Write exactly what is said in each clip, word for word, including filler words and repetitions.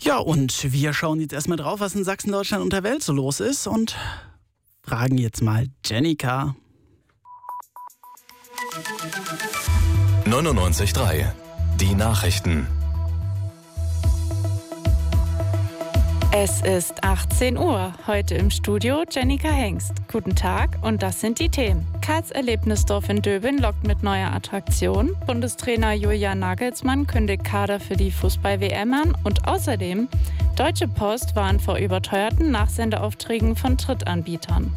Ja, und wir schauen jetzt erstmal drauf, was in Sachsen, Deutschland und der Welt so los ist und fragen jetzt mal Jennika. neunundneunzig Komma drei. Die Nachrichten. Es ist achtzehn Uhr. Heute im Studio Jennika Hengst. Guten Tag und das sind die Themen. Karls Erlebnisdorf in Döbeln lockt mit neuer Attraktion. Bundestrainer Julian Nagelsmann kündigt Kader für die Fußball-W M an. Und außerdem, Deutsche Post warnt vor überteuerten Nachsendeaufträgen von Drittanbietern.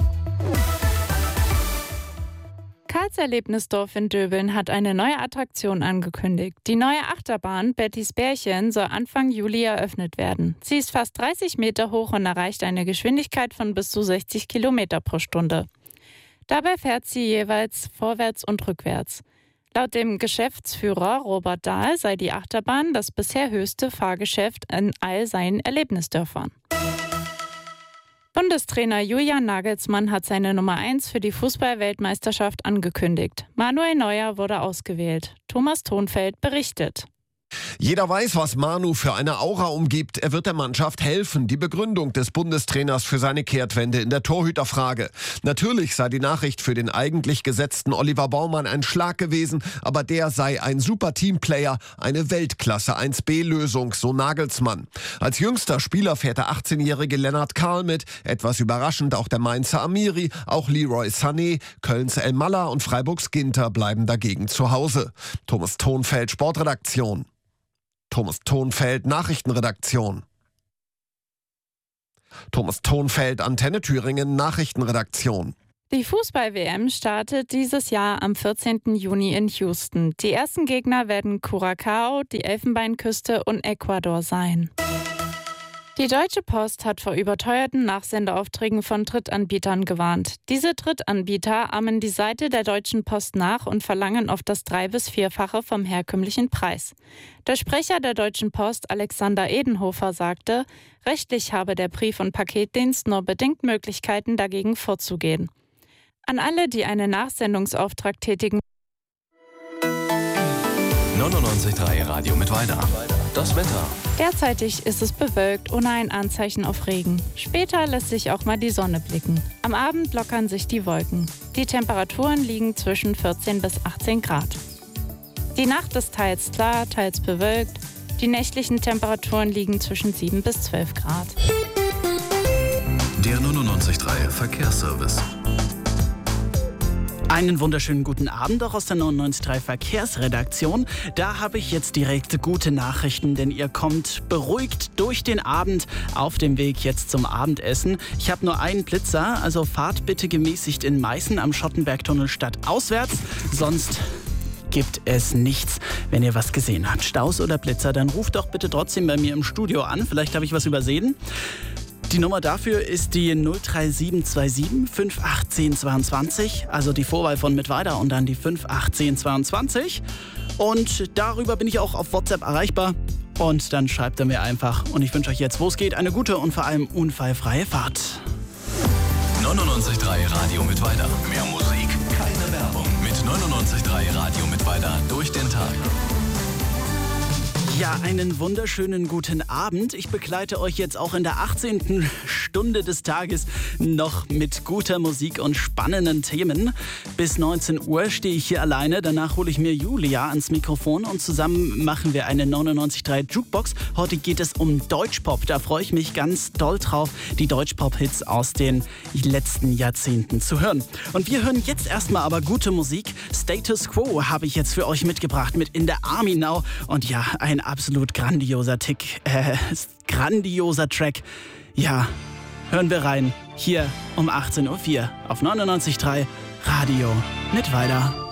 Karls Erlebnisdorf in Döbeln hat eine neue Attraktion angekündigt. Die neue Achterbahn Bettys Bärchen soll Anfang Juli eröffnet werden. Sie ist fast dreißig Meter hoch und erreicht eine Geschwindigkeit von bis zu sechzig Kilometer pro Stunde. Dabei fährt sie jeweils vorwärts und rückwärts. Laut dem Geschäftsführer Robert Dahl sei die Achterbahn das bisher höchste Fahrgeschäft in all seinen Erlebnisdörfern. Bundestrainer Julian Nagelsmann hat seine Nummer eins für die Fußball-Weltmeisterschaft angekündigt. Manuel Neuer wurde ausgewählt. Thomas Thonfeld berichtet. Jeder weiß, was Manu für eine Aura umgibt. Er wird der Mannschaft helfen. Die Begründung des Bundestrainers für seine Kehrtwende in der Torhüterfrage. Natürlich sei die Nachricht für den eigentlich gesetzten Oliver Baumann ein Schlag gewesen, aber der sei ein super Teamplayer, eine Weltklasse eins B Lösung, so Nagelsmann. Als jüngster Spieler fährt der achtzehnjährige Lennart Karl mit. Etwas überraschend auch der Mainzer Amiri, auch Leroy Sané, Kölns El Malla und Freiburgs Ginter bleiben dagegen zu Hause. Thomas Thonfeld, Sportredaktion. Thomas Thonfeld, Nachrichtenredaktion. Thomas Thonfeld, Antenne Thüringen, Nachrichtenredaktion. Die Fußball-W M startet dieses Jahr am vierzehnten Juni in Houston. Die ersten Gegner werden Curacao, die Elfenbeinküste und Ecuador sein. Die Deutsche Post hat vor überteuerten Nachsendeaufträgen von Drittanbietern gewarnt. Diese Drittanbieter ahmen die Seite der Deutschen Post nach und verlangen oft das drei- bis vierfache vom herkömmlichen Preis. Der Sprecher der Deutschen Post, Alexander Edenhofer, sagte, rechtlich habe der Brief- und Paketdienst nur bedingt Möglichkeiten, dagegen vorzugehen. An alle, die einen Nachsendungsauftrag tätigen. neunundneunzig Komma drei Radio Mittweida. Das Wetter. Derzeitig ist es bewölkt, ohne ein Anzeichen auf Regen. Später lässt sich auch mal die Sonne blicken. Am Abend lockern sich die Wolken. Die Temperaturen liegen zwischen vierzehn bis achtzehn Grad. Die Nacht ist teils klar, teils bewölkt. Die nächtlichen Temperaturen liegen zwischen sieben bis zwölf Grad. Der neunundneunzig Komma drei Verkehrsservice. Einen wunderschönen guten Abend auch aus der neunundneunzig Komma drei Verkehrsredaktion. Da habe ich jetzt direkt gute Nachrichten, denn ihr kommt beruhigt durch den Abend auf dem Weg jetzt zum Abendessen. Ich habe nur einen Blitzer, also fahrt bitte gemäßigt in Meißen am Schottenbergtunnel stadtauswärts, sonst gibt es nichts. Wenn ihr was gesehen habt, Staus oder Blitzer, dann ruft doch bitte trotzdem bei mir im Studio an. Vielleicht habe ich was übersehen. Die Nummer dafür ist die null drei sieben zwei sieben fünf acht eins null zwei zwei, also die Vorwahl von Mittweida und dann die fünf acht eins null zwei zwei. Und darüber bin ich auch auf WhatsApp erreichbar. Und dann schreibt er mir einfach. Und ich wünsche euch jetzt, wo es geht, eine gute und vor allem unfallfreie Fahrt. neunundneunzig Komma drei Radio Mittweida. Mehr Musik, keine Werbung. Mit neunundneunzig Komma drei Radio Mittweida durch den Tag. Ja, einen wunderschönen guten Abend. Ich begleite euch jetzt auch in der achtzehnten Stunde des Tages noch mit guter Musik und spannenden Themen. Bis neunzehn Uhr stehe ich hier alleine. Danach hole ich mir Julia ans Mikrofon und zusammen machen wir eine neunundneunzig Komma drei Jukebox. Heute geht es um Deutschpop. Da freue ich mich ganz doll drauf, die Deutschpop-Hits aus den letzten Jahrzehnten zu hören. Und wir hören jetzt erstmal aber gute Musik. Status Quo habe ich jetzt für euch mitgebracht mit In the Army Now. Und ja, ein absolut grandioser Tick, äh, grandioser Track. Ja, hören wir rein. Hier um achtzehn Uhr vier auf neunundneunzig Komma drei Radio Mittweida.